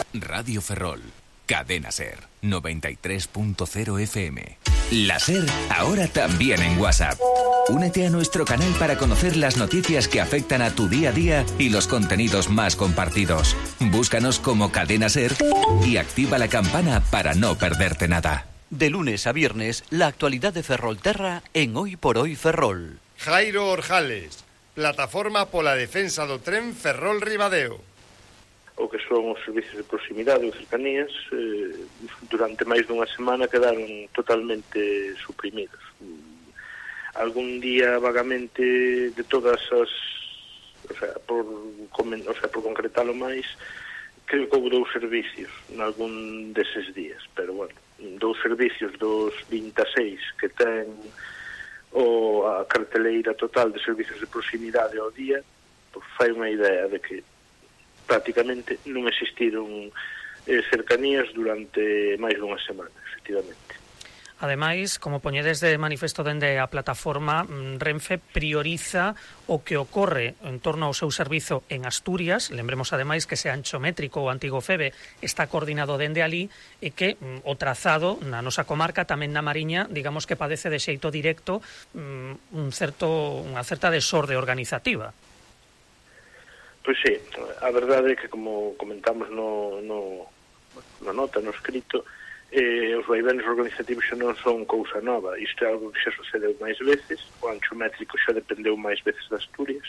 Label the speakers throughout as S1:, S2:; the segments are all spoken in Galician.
S1: Radio Ferrol. Cadena Ser. 93.0 FM. La Ser, ahora también en WhatsApp. Únete a nuestro canal para conocer las noticias que afectan a tu día a día y los contenidos más compartidos. Búscanos como Cadena Ser y activa la campana para no perderte nada.
S2: De lunes a viernes, la actualidad de Ferrolterra en Hoy por Hoy Ferrol.
S3: Jairo Orjales, plataforma pola defensa do tren Ferrol-Ribadeo.
S4: O que son os servicios de proximidade ou cercanías durante máis dunha semana quedaron totalmente suprimidos. Algún día vagamente de todas as, por concretalo máis, creo que houve 2 servicios nalgún deses días, pero bueno, 2 servicios dos 26 que ten a carteleira total de servicios de proximidade ao día, pues fai unha idea de que prácticamente non existiron cercanías durante máis dunha semana, efectivamente.
S5: Ademais, como poñedes de manifesto dende a plataforma, Renfe prioriza o que ocorre en torno ao seu servizo en Asturias. Lembremos ademais que ese anchométrico o antigo FEBE está coordinado dende ali e que o trazado na nosa comarca, tamén na Mariña, digamos que padece de xeito directo unha certa desorde organizativa.
S4: Pois sí, a verdade é que, como comentamos na nota, no escrito, os vaivenes organizativos xa non son cousa nova. Isto é algo que xa sucedeu máis veces. O anchométrico xa dependeu máis veces de Asturias.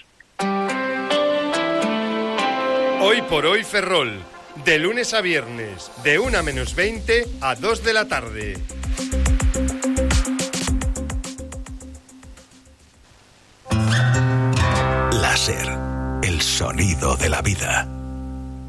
S3: Hoy por Hoy Ferrol, de lunes a viernes, de 1:20 a 2 de la tarde.
S1: La Ser, el sonido de la vida.